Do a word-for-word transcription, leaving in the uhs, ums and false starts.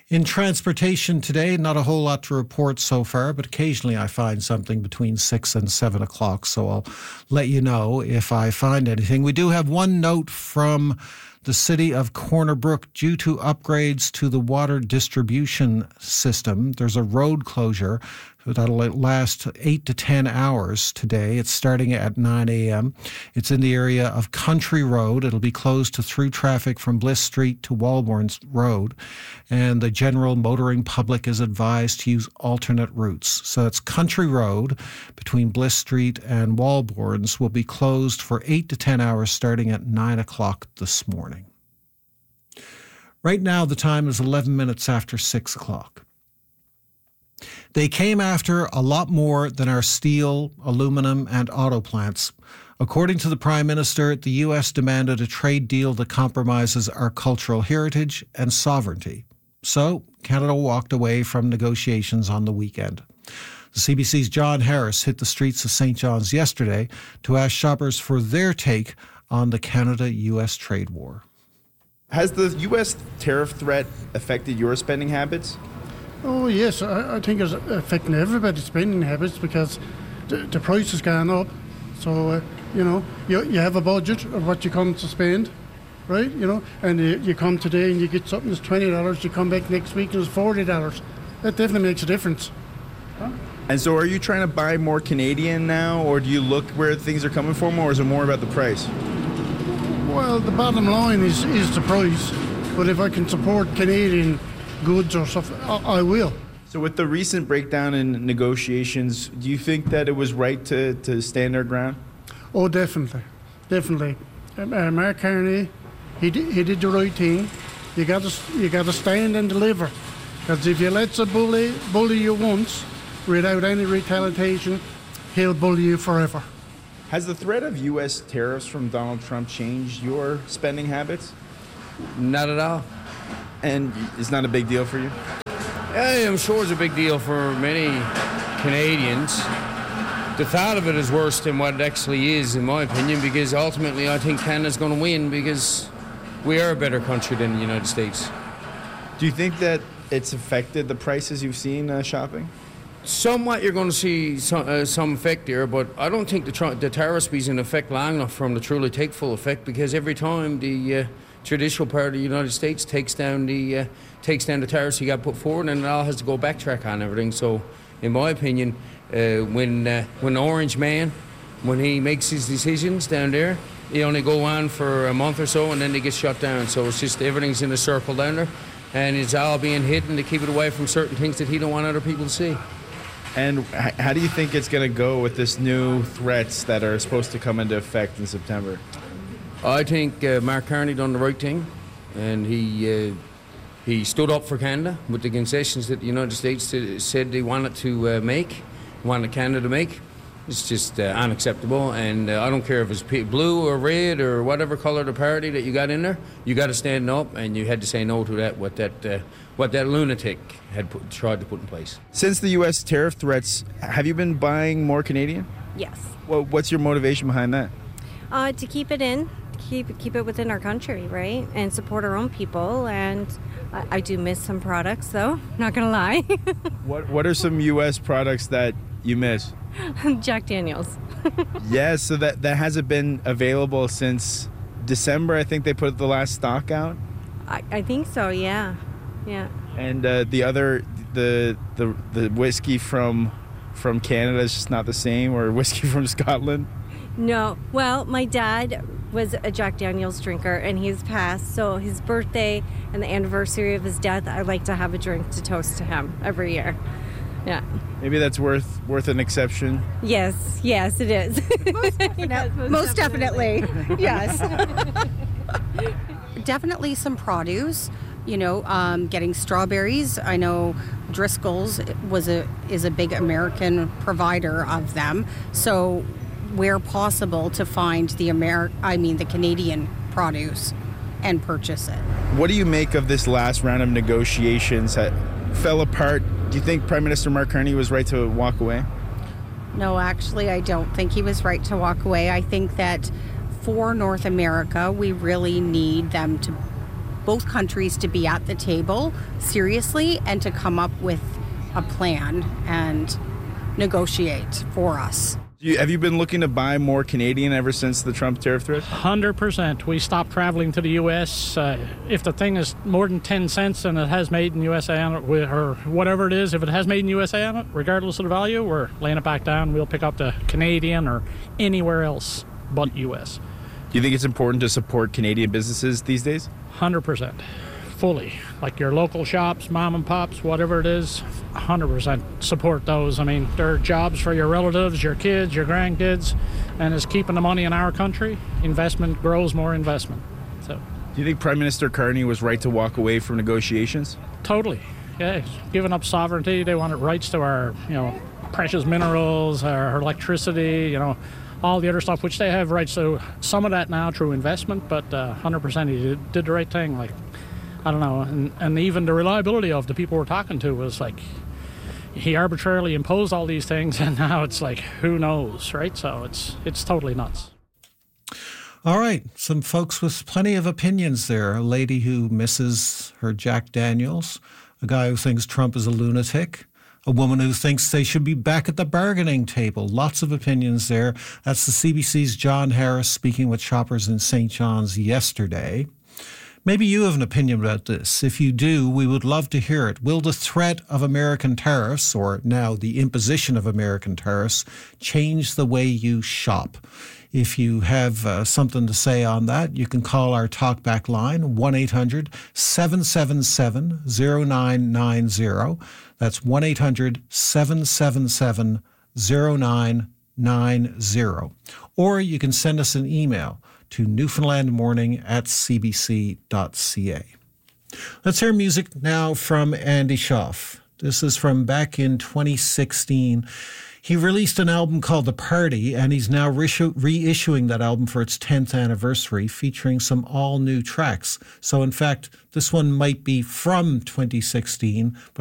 In transportation today, not a whole lot to report so far, but occasionally I find something between six and seven o'clock, so I'll let you know if I find anything. We do have one note from the city of Corner Brook. Due to upgrades to the water distribution system, there's a road closure that'll last eight to ten hours today. It's starting at nine a.m. It's in the area of Country Road. It'll be closed to through traffic from Bliss Street to Walborn Road. And the general motoring public is advised to use alternate routes. So it's Country Road between Bliss Street and Walborn's will be closed for eight to ten hours starting at nine o'clock this morning. Right now, the time is eleven minutes after six o'clock. They came after a lot more than our steel, aluminum, and auto plants. According to the Prime Minister, the U S demanded a trade deal that compromises our cultural heritage and sovereignty. So, Canada walked away from negotiations on the weekend. The C B C's John Harris hit the streets of Saint John's yesterday to ask shoppers for their take on the Canada-U S trade war. Has the U S tariff threat affected your spending habits? Oh yes, I, I think it's affecting everybody's spending habits because the, the price has gone up. So, uh, you know, you, you have a budget of what you come to spend, right? You know, and you, you come today and you get something that's twenty dollars, you come back next week and it's forty dollars. That definitely makes a difference. Huh? And so are you trying to buy more Canadian now, or do you look where things are coming from, or is it more about the price? Well, the bottom line is, is the price, but if I can support Canadian goods or stuff, I, I will. So with the recent breakdown in negotiations, do you think that it was right to, to stand our ground? Oh, definitely. Definitely. Uh, Mark Carney, he did, he did the right thing. You got to you got to stand and deliver. Because if you let the bully bully you once without any retaliation, he'll bully you forever. Has the threat of U S tariffs from Donald Trump changed your spending habits? Not at all. And it's not a big deal for you? Yeah, I'm sure it's a big deal for many Canadians. The thought of it is worse than what it actually is, in my opinion, because ultimately I think Canada's going to win because we are a better country than the United States. Do you think that it's affected the prices you've seen uh, shopping? Somewhat you're going to see some, uh, some effect there, but I don't think the, tr- the tariffs be in effect long enough for them to truly take full effect, because every time the uh, traditional part of the United States takes down the uh, takes down the tariffs you got put forward, and it all has to go backtrack on everything. So, in my opinion, uh, when uh, when Orange Man, when he makes his decisions down there, they only go on for a month or so, and then they get shut down. So it's just everything's in a circle down there, and it's all being hidden to keep it away from certain things that he don't want other people to see. And how do you think it's going to go with this new threats that are supposed to come into effect in September? I think uh, Mark Carney done the right thing, and he uh, he stood up for Canada with the concessions that the United States said they wanted to uh, make, wanted Canada to make. It's just uh, unacceptable, and uh, I don't care if it's blue or red or whatever color the party that you got in there. You got to stand up, and you had to say no to that. What that uh, what that lunatic had put, tried to put in place. Since the U S tariff threats, have you been buying more Canadian? Yes. Well, what's your motivation behind that? Uh, to keep it in, keep keep it within our country, right, and support our own people. And I, I do miss some products, though. Not gonna lie. What What are some U S products that you miss? Jack Daniels. Yes, so that that hasn't been available since December. I think they put the last stock out. I, I think so. Yeah, yeah. And uh, the other, the the the whiskey from from Canada is just not the same, or whiskey from Scotland. No. Well, my dad was a Jack Daniels drinker, and he's passed. So his birthday and the anniversary of his death, I like to have a drink to toast to him every year. Yeah. Maybe that's worth worth an exception. Yes, yes, it is. Most, yes, most, most definitely. definitely. Yes. Definitely some produce. You know, um, getting strawberries. I know Driscoll's was a is a big American provider of them. So, where possible, to find the Amer I mean the Canadian produce and purchase it. What do you make of this last round of negotiations that fell apart? Do you think Prime Minister Mark Carney was right to walk away? No, actually, I don't think he was right to walk away. I think that for North America, we really need them to both countries to be at the table seriously and to come up with a plan and negotiate for us. You, have you been looking to buy more Canadian ever since the Trump tariff threat? one hundred percent. We stopped traveling to the U S. Uh, if the thing is more than ten cents and it has made in U S A on it, or whatever it is, if it has made in U S A on it, regardless of the value, we're laying it back down. We'll pick up the Canadian or anywhere else but U S. Do you think it's important to support Canadian businesses these days? one hundred percent. Fully. Like your local shops, mom and pops, whatever it is, one hundred percent support those. I mean, they're jobs for your relatives, your kids, your grandkids, and it's keeping the money in our country. Investment grows more investment. So, do you think Prime Minister Carney was right to walk away from negotiations? Totally. Yeah, giving up sovereignty. They wanted rights to our, you know, precious minerals, our electricity, you know, all the other stuff, which they have rights to. Some of that now through investment, but uh, one hundred percent he did, did the right thing. Like, I don't know, and, and even the reliability of the people we're talking to was like, he arbitrarily imposed all these things, and now it's like, who knows, right? So it's it's totally nuts. All right, some folks with plenty of opinions there. A lady who misses her Jack Daniels, a guy who thinks Trump is a lunatic, a woman who thinks they should be back at the bargaining table. Lots of opinions there. That's the C B C's John Harris speaking with shoppers in Saint John's yesterday. Maybe you have an opinion about this. If you do, we would love to hear it. Will the threat of American tariffs, or now the imposition of American tariffs, change the way you shop? If you have uh, something to say on that, you can call our talkback line, one eight hundred seven seven seven zero nine nine zero. That's one eight hundred seven seven seven zero nine nine zero. Or you can send us an email to newfoundlandmorning at c b c dot c a. Let's hear music now from Andy Schaaf. This is from back in twenty sixteen. He released an album called The Party, and he's now reissue- reissuing that album for its tenth anniversary, featuring some all-new tracks. So, in fact, this one might be from twenty sixteen, but